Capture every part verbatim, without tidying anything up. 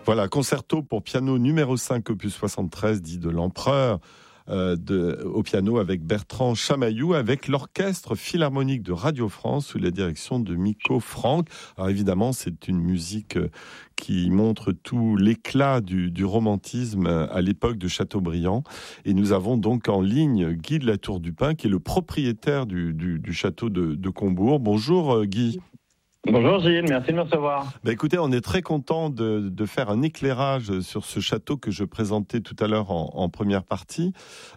Voilà, concerto pour piano numéro cinq, opus soixante-treize, dit de l'Empereur, euh, de, au piano avec Bertrand Chamaillou, avec l'Orchestre Philharmonique de Radio France sous la direction de Miko Franck. Alors évidemment, c'est une musique qui montre tout l'éclat du, du romantisme à l'époque de Chateaubriand. Et nous avons donc en ligne Guy de la Tour du Pin, qui est le propriétaire du, du, du château de, de Combourg. Bonjour Guy. Bonjour Gilles, merci de me recevoir. Ben écoutez, on est très content de, de faire un éclairage sur ce château que je présentais tout à l'heure en, en première partie.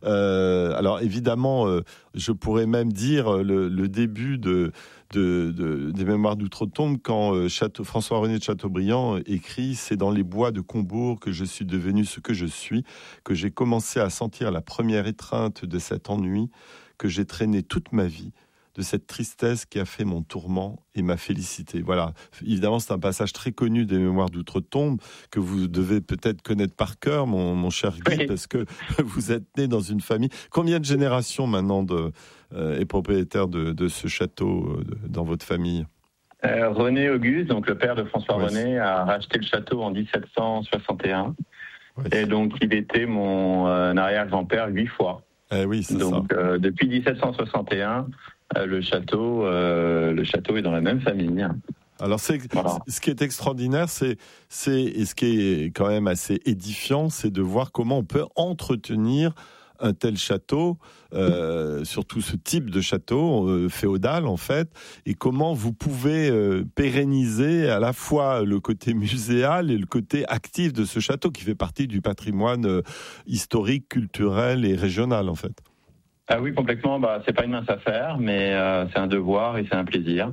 Euh, alors évidemment, euh, je pourrais même dire le, le début de, de, de, des Mémoires d'Outre-Tombe quand euh, Château, François-René de Chateaubriand écrit « C'est dans les bois de Combourg que je suis devenu ce que je suis, que j'ai commencé à sentir la première étreinte de cet ennui, que j'ai traîné toute ma vie. » de cette tristesse qui a fait mon tourment et ma félicité. Voilà. Évidemment, c'est un passage très connu des Mémoires d'Outre-Tombe que vous devez peut-être connaître par cœur, mon, mon cher Guy, oui. Parce que vous êtes né dans une famille. Combien de générations maintenant de, euh, est propriétaire de, de ce château euh, de, dans votre famille ? euh, René Auguste, donc le père de François ouais, René, a racheté le château en dix-sept cent soixante et un. Ouais, et donc, il était mon euh, arrière-grand-père huit fois. Eh oui, c'est donc, ça. Euh, depuis dix-sept cent soixante et un, Le château, euh, le château est dans la même famille. Alors, c'est, voilà. Ce qui est extraordinaire, c'est, c'est, et ce qui est quand même assez édifiant, c'est de voir comment on peut entretenir un tel château, euh, surtout ce type de château euh, féodal en fait, et comment vous pouvez euh, pérenniser à la fois le côté muséal et le côté actif de ce château qui fait partie du patrimoine euh, historique, culturel et régional en fait. Ah oui, complètement. Bah, c'est pas une mince affaire, mais euh, c'est un devoir et c'est un plaisir,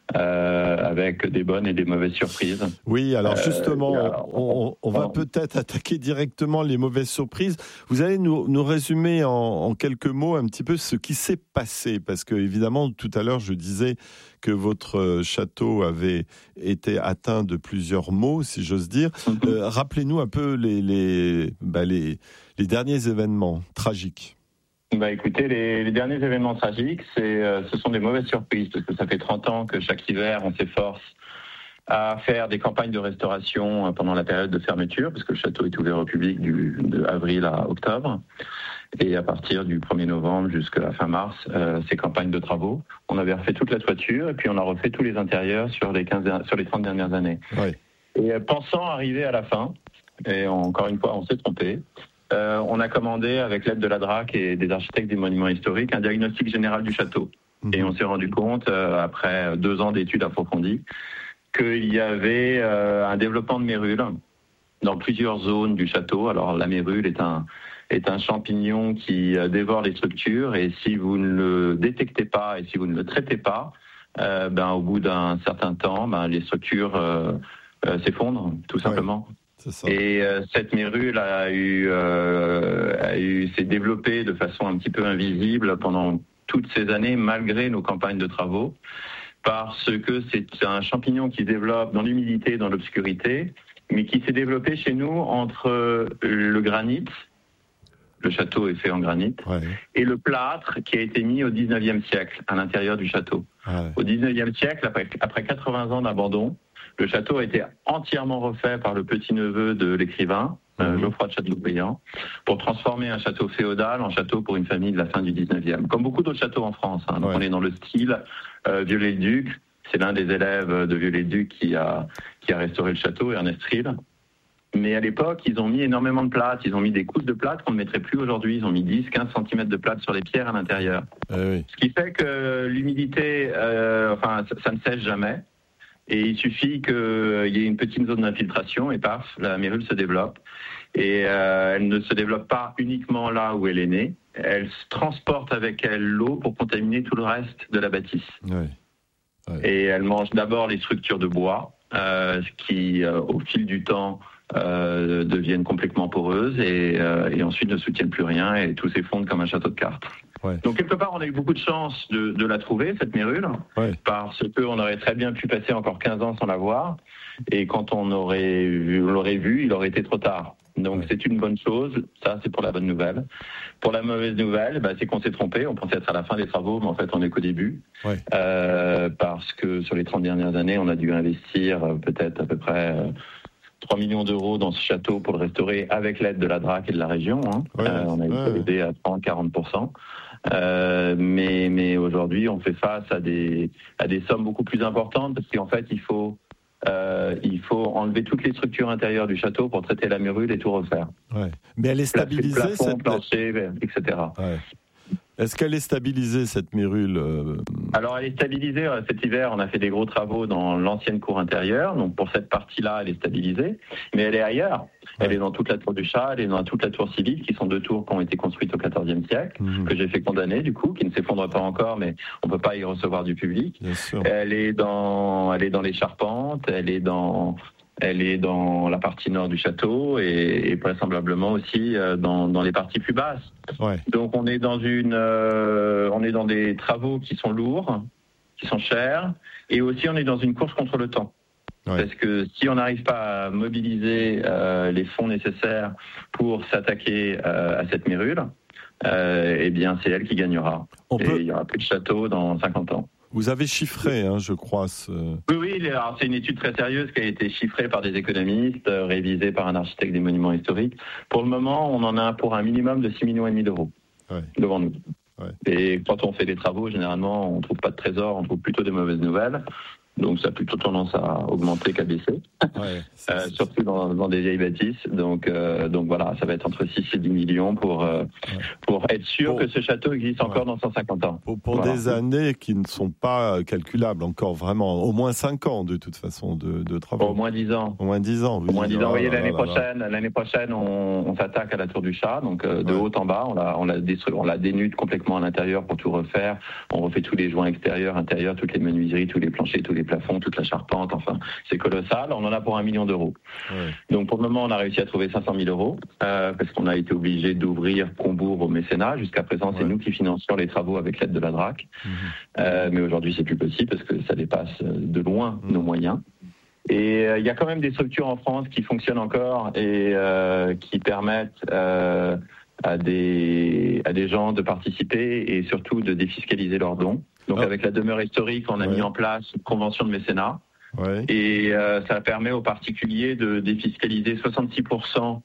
euh, avec des bonnes et des mauvaises surprises. Oui, alors justement, euh, on, on va peut-être attaquer directement les mauvaises surprises. Vous allez nous, nous résumer en, en quelques mots un petit peu ce qui s'est passé, parce que évidemment, tout à l'heure, je disais que votre château avait été atteint de plusieurs maux, si j'ose dire. Mm-hmm. Euh, rappelez-nous un peu les, les, bah, les, les derniers événements tragiques. Bah écoutez, les, les derniers événements tragiques, c'est, euh, ce sont des mauvaises surprises, parce que ça fait trente ans que chaque hiver, on s'efforce à faire des campagnes de restauration pendant la période de fermeture, parce que le château est ouvert au public du, de avril à octobre. Et à partir du premier novembre jusqu'à la fin mars, euh, ces campagnes de travaux. On avait refait toute la toiture, et puis on a refait tous les intérieurs sur les, quinze, sur les trente dernières années. Oui. Et euh, pensant arriver à la fin, et encore une fois, on s'est trompé, Euh, on a commandé, avec l'aide de la D R A C et des architectes des monuments historiques, un diagnostic général du château. Mmh. Et on s'est rendu compte, euh, après deux ans d'études approfondies, qu'il y avait euh, un développement de mérules dans plusieurs zones du château. Alors la mérule est un, est un champignon qui euh, dévore les structures, et si vous ne le détectez pas et si vous ne le traitez pas, euh, ben, au bout d'un certain temps, ben, les structures euh, euh, s'effondrent, tout simplement. Ouais. Et euh, cette mérule a eu, euh, a eu, s'est développée de façon un petit peu invisible pendant toutes ces années, malgré nos campagnes de travaux, parce que c'est un champignon qui se développe dans l'humidité et dans l'obscurité, mais qui s'est développé chez nous entre le granit, le château est fait en granit, ouais. et le plâtre qui a été mis au dix-neuvième siècle à l'intérieur du château. Ouais. Au dix-neuvième siècle, après, après quatre-vingts ans d'abandon, le château a été entièrement refait par le petit-neveu de l'écrivain, mmh. euh, Geoffroy de Chateaubriand, pour transformer un château féodal en château pour une famille de la fin du dix-neuvième. Comme beaucoup d'autres châteaux en France. Hein. Donc ouais. On est dans le style euh, Viollet-le-Duc. C'est l'un des élèves de Viollet-le-Duc qui a, qui a restauré le château, Ernest Rille. Mais à l'époque, ils ont mis énormément de plâtre. Ils ont mis des couches de plâtre qu'on ne mettrait plus aujourd'hui. Ils ont mis dix à quinze centimètres de plâtre sur les pierres à l'intérieur. Euh, oui. Ce qui fait que l'humidité, euh, enfin, ça, ça ne sèche jamais. Et il suffit qu'il y ait une petite zone d'infiltration et paf, la mérule se développe. Et euh, elle ne se développe pas uniquement là où elle est née. Elle transporte avec elle l'eau pour contaminer tout le reste de la bâtisse. Oui. Oui. Et elle mange d'abord les structures de bois, euh, qui, euh, au fil du temps, euh, deviennent complètement poreuses et, euh, et ensuite ne soutiennent plus rien et tout s'effondre comme un château de cartes. Ouais. Donc quelque part, on a eu beaucoup de chance de, de la trouver, cette mérule, ouais. parce qu'on aurait très bien pu passer encore quinze ans sans la voir, et quand on aurait vu, l'aurait vu, il aurait été trop tard. Donc ouais. c'est une bonne chose, ça c'est pour la bonne nouvelle. Pour la mauvaise nouvelle, bah, c'est qu'on s'est trompé, on pensait être à la fin des travaux, mais en fait on n'est qu'au début, ouais. euh, parce que sur les trente dernières années, on a dû investir euh, peut-être à peu près... Euh, trois millions d'euros dans ce château pour le restaurer avec l'aide de la D R A C et de la région. Hein. Ouais, euh, on a été ouais. aidé à trente à quarante pour cent. Euh, mais, mais aujourd'hui, on fait face à des, à des sommes beaucoup plus importantes parce qu'en fait, il faut, euh, il faut enlever toutes les structures intérieures du château pour traiter la mérule et tout refaire. Ouais. Mais elle est stabilisée, plafond, cette... plancher, et cetera. Ouais. Est-ce qu'elle est stabilisée, cette mérule euh... Alors, elle est stabilisée. Cet hiver, on a fait des gros travaux dans l'ancienne cour intérieure. Donc, pour cette partie-là, elle est stabilisée. Mais elle est ailleurs. Ouais. Elle est dans toute la tour du Chat, elle est dans toute la tour civile, qui sont deux tours qui ont été construites au quatorzième siècle, mmh. que j'ai fait condamner, du coup, qui ne s'effondrent pas encore, mais on ne peut pas y recevoir du public. Bien sûr. Elle est dans, elle est dans les charpentes, elle est dans... Elle est dans la partie nord du château et, et vraisemblablement aussi euh, dans, dans les parties plus basses. Ouais. Donc on est dans une, euh, on est dans des travaux qui sont lourds, qui sont chers, et aussi on est dans une course contre le temps. Ouais. Parce que si on n'arrive pas à mobiliser euh, les fonds nécessaires pour s'attaquer euh, à cette mérule, euh, eh bien c'est elle qui gagnera. On et peut... il y aura plus de château dans cinquante ans. Vous avez chiffré, hein, je crois. Ce... Oui, oui. Alors, c'est une étude très sérieuse qui a été chiffrée par des économistes, euh, révisée par un architecte des monuments historiques. Pour le moment, on en a pour un minimum de six millions et demi d'euros ouais. devant nous. Ouais. Et quand on fait des travaux, généralement, on ne trouve pas de trésor, on trouve plutôt des mauvaises nouvelles. Donc ça a plutôt tendance à augmenter qu'à baisser, ouais, c'est, euh, c'est, surtout dans, dans des vieilles bâtisses. Donc, euh, donc voilà, ça va être entre six et dix millions pour, euh, ouais. pour être sûr pour, que ce château existe encore ouais. dans cent cinquante ans. Pour, pour voilà. des années qui ne sont pas calculables encore vraiment, au moins cinq ans de toute façon de, de travaux. Au moins dix ans. Au moins dix ans. Au moins dix ans. Vous voyez, l'année là, prochaine, là. l'année prochaine, on, on s'attaque à la tour du Chat, donc euh, de ouais. haut en bas, on la, on la détruit, on la dénude complètement à l'intérieur pour tout refaire. On refait tous les joints extérieurs, intérieurs, toutes les menuiseries, tous les planchers, tous les plafonds, toute la charpente. Enfin, c'est colossal. On en a pour un million d'euros. Ouais. Donc, pour le moment, on a réussi à trouver cinq cent mille euros euh, parce qu'on a été obligé d'ouvrir Combourg au mécénat. Jusqu'à présent, ouais. c'est nous qui financions les travaux avec l'aide de la D R A C. Mmh. Euh, mais aujourd'hui, c'est plus possible parce que ça dépasse de loin mmh. nos moyens. Et il euh, y a quand même des structures en France qui fonctionnent encore et euh, qui permettent euh, à des à des gens de participer et surtout de défiscaliser leurs dons. Donc, oh. avec la demeure historique, on a ouais. mis en place une convention de mécénat. Ouais. Et euh, ça permet aux particuliers de défiscaliser soixante-six pour cent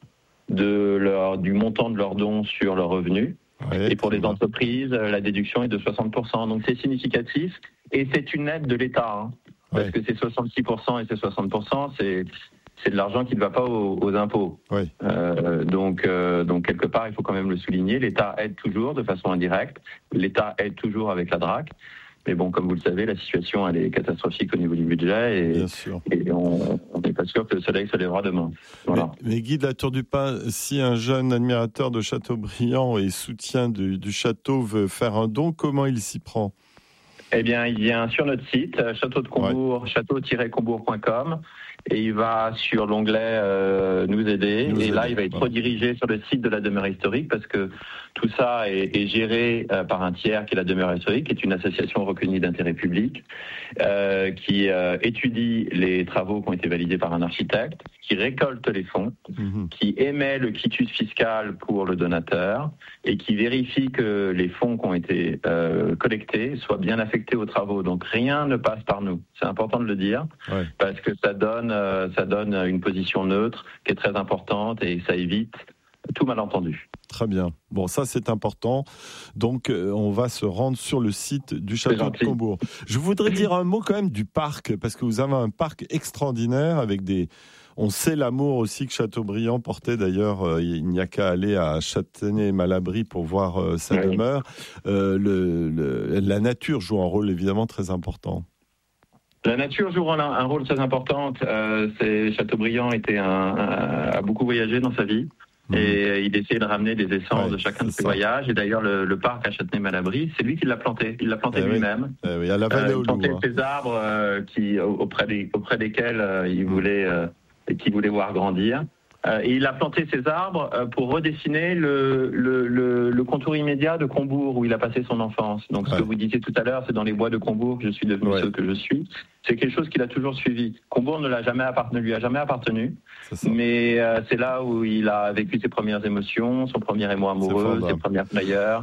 de leur, du montant de leurs dons sur leurs revenus. Ouais, et pour les entreprises, la déduction est de soixante pour cent. Donc c'est significatif et c'est une aide de l'État. Hein, ouais. Parce que c'est soixante-six pour cent et c'est soixante pour cent, c'est, c'est de l'argent qui ne va pas aux, aux impôts. Ouais. Euh, donc, euh, donc quelque part, il faut quand même le souligner. L'État aide toujours de façon indirecte. L'État aide toujours avec la D R A C. Mais bon, comme vous le savez, la situation, elle est catastrophique au niveau du budget et, et on n'est pas sûr que le soleil se lèvera demain. Voilà. Mais, mais Guy de la Tour du Pin, si un jeune admirateur de Châteaubriand et soutien du, du château veut faire un don, comment il s'y prend ? Eh bien, il vient sur notre site, château de Combourg, ouais. château tiret combourg point com, et il va sur l'onglet euh, Nous aider, Nous et aider, là, il va être voilà. redirigé sur le site de la demeure historique, parce que tout ça est, est géré euh, par un tiers qui est la demeure historique, qui est une association reconnue d'intérêt public, euh, qui euh, étudie les travaux qui ont été validés par un architecte, qui récolte les fonds, mmh. qui émet le quitus fiscal pour le donateur, et qui vérifie que les fonds qui ont été euh, collectés soient bien affectés aux travaux. Donc rien ne passe par nous. C'est important de le dire, ouais. parce que ça donne, euh, ça donne une position neutre qui est très importante et ça évite tout malentendu. Très bien. Bon, ça c'est important. Donc, euh, on va se rendre sur le site du château de Combourg. Je voudrais dire un mot quand même du parc, parce que vous avez un parc extraordinaire avec des... On sait l'amour aussi que Chateaubriand portait. D'ailleurs, euh, il n'y a qu'à aller à Châtenay-Malabry pour voir euh, sa oui. demeure. Euh, le, le, la nature joue un rôle évidemment très important. La nature joue un, un rôle très important. Euh, c'est, Chateaubriand était un, un, a beaucoup voyagé dans sa vie. Mmh. Et il essayait de ramener des essences ouais, de chacun de ses ça. voyages. Et d'ailleurs, le, le parc à Châtenay-Malabry, c'est lui qui l'a planté. Il l'a planté eh lui-même. Oui. Eh oui, à la vallée euh, il plantait hein. ces arbres euh, qui, auprès, des, auprès desquels euh, il voulait, euh, qu'il voulait voir grandir. Euh, et il a planté ces arbres euh, pour redessiner le, le, le, le contour immédiat de Combourg, où il a passé son enfance. Donc, ouais. ce que vous disiez tout à l'heure, c'est dans les bois de Combourg que je suis devenu ouais. ce que je suis. C'est quelque chose qu'il a toujours suivi. Combourg ne l'a jamais appart- ne lui a jamais appartenu, mais euh, c'est là où il a vécu ses premières émotions, son premier émoi amoureux, ses premières frayeurs.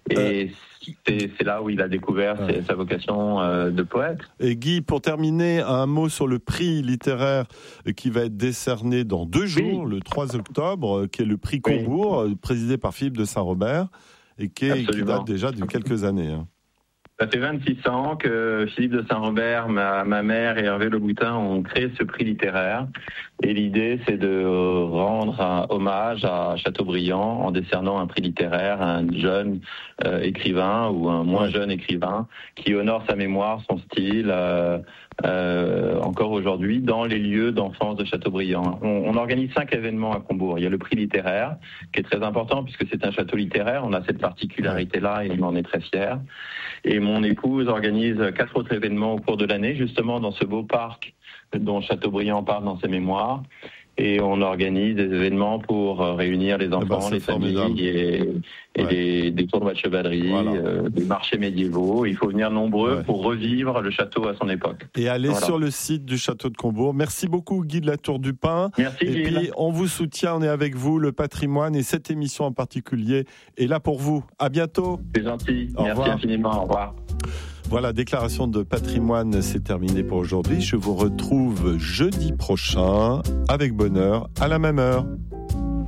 Et euh... c'est, c'est là où il a découvert ouais. sa vocation euh, de poète. Et Guy, pour terminer, un mot sur le prix littéraire qui va être décerné dans deux jours, oui. le trois octobre, qui est le prix Combourg, oui. présidé par Philippe de Saint-Robert, et qui, est, qui date déjà de quelques années. Hein. Ça fait vingt-six ans que Philippe de Saint-Robert, ma, ma mère et Hervé Le Boutin ont créé ce prix littéraire. Et l'idée, c'est de rendre un hommage à Chateaubriand en décernant un prix littéraire à un jeune euh, écrivain ou un moins jeune écrivain qui honore sa mémoire, son style, euh, euh, encore aujourd'hui, dans les lieux d'enfance de Chateaubriand. On, on organise cinq événements à Combourg. Il y a le prix littéraire, qui est très important puisque c'est un château littéraire. On a cette particularité-là et on en est très fiers. Et mon épouse organise quatre autres événements au cours de l'année, justement dans ce beau parc dont Chateaubriand parle dans ses mémoires. Et on organise des événements pour réunir les enfants, eh ben, les familles et, et ouais. des, des tournois de chevalerie, voilà. euh, des marchés médiévaux. Il faut venir nombreux ouais. pour revivre le château à son époque. Et aller voilà. sur le site du château de Combourg. Merci beaucoup Guy de la Tour du Pin. Merci Et Guy. puis on vous soutient, on est avec vous, le patrimoine et cette émission en particulier est là pour vous. À bientôt. C'est gentil. Au Merci revoir. Infiniment. Au revoir. Voilà, déclaration de patrimoine, c'est terminé pour aujourd'hui. Je vous retrouve jeudi prochain, avec bonheur, à la même heure.